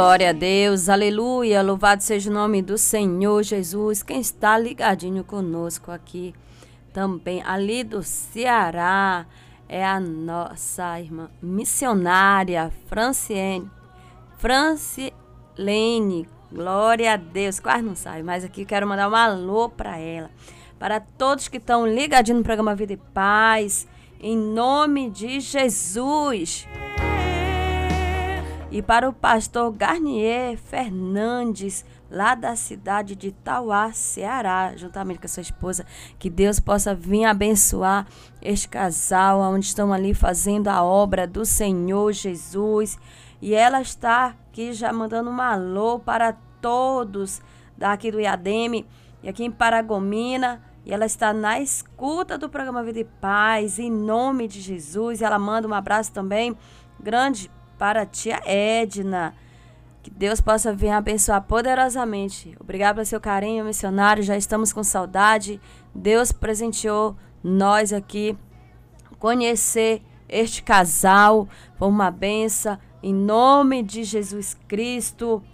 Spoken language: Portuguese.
Glória a Deus, aleluia, louvado seja o nome do Senhor Jesus, quem está ligadinho conosco aqui também, ali do Ceará, é a nossa irmã missionária, Francilene, glória a Deus, quase não sai, mas aqui quero mandar um alô para ela, para todos que estão ligadinho no programa Vida e Paz, em nome de Jesus. E para o pastor Garnier Fernandes, lá da cidade de Tauá, Ceará, juntamente com a sua esposa, que Deus possa vir abençoar este casal, onde estão ali fazendo a obra do Senhor Jesus. E ela está aqui já mandando um alô para todos daqui do IADM e aqui em Paragomina. E ela está na escuta do programa Vida e Paz, em nome de Jesus. E ela manda um abraço também grande para a tia Edna, que Deus possa vir abençoar poderosamente. Obrigado pelo seu carinho, missionário, já estamos com saudade. Deus presenteou nós aqui, conhecer este casal, foi uma benção, em nome de Jesus Cristo.